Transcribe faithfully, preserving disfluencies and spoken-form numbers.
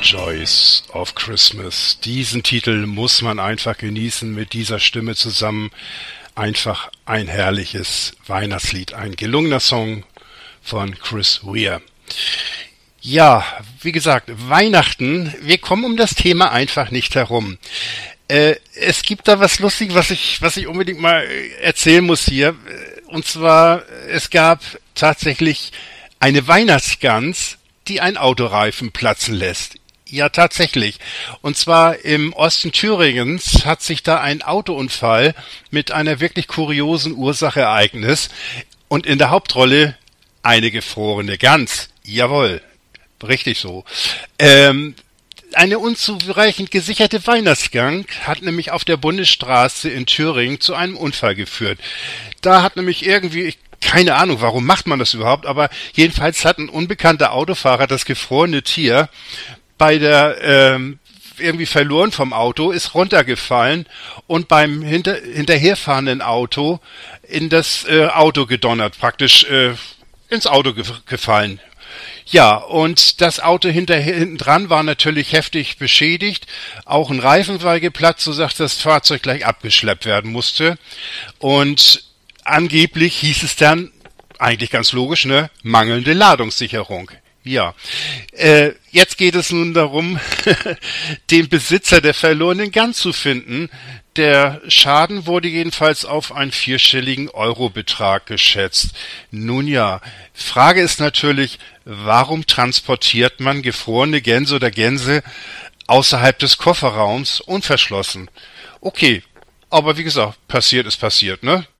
Joys of Christmas. Diesen Titel muss man einfach genießen mit dieser Stimme zusammen. Einfach ein herrliches Weihnachtslied, ein gelungener Song von Chris Weir. Ja, wie gesagt, Weihnachten, wir kommen um das Thema einfach nicht herum. Äh, es gibt da was Lustiges, was ich, was ich unbedingt mal erzählen muss hier. Und zwar, es gab tatsächlich eine Weihnachtsgans, die einen Autoreifen platzen lässt. Ja, tatsächlich. Und zwar im Osten Thüringens hat sich da ein Autounfall mit einer wirklich kuriosen Ursache ereignet. Und in der Hauptrolle eine gefrorene Gans. Jawohl, richtig so. Ähm, eine unzureichend gesicherte Weihnachtsgang hat nämlich auf der Bundesstraße in Thüringen zu einem Unfall geführt. Da hat nämlich irgendwie, ich keine Ahnung, warum macht man das überhaupt, aber jedenfalls hat ein unbekannter Autofahrer das gefrorene Tier bei der ähm, irgendwie verloren vom Auto, ist runtergefallen und beim hinter, hinterherfahrenden Auto in das äh, Auto gedonnert, praktisch äh, ins Auto ge- gefallen. Ja, und das Auto hinter, hinten dran war natürlich heftig beschädigt. Auch ein Reifen war geplatzt, so dass das Fahrzeug gleich abgeschleppt werden musste. Und angeblich hieß es dann, eigentlich ganz logisch, ne, mangelnde Ladungssicherung. Ja, äh, jetzt geht es nun darum, den Besitzer der verlorenen Gans zu finden. Der Schaden wurde jedenfalls auf einen vierstelligen Eurobetrag geschätzt. Nun ja, Frage ist natürlich, warum transportiert man gefrorene Gänse oder Gänse außerhalb des Kofferraums unverschlossen? Okay, aber wie gesagt, passiert ist passiert, ne?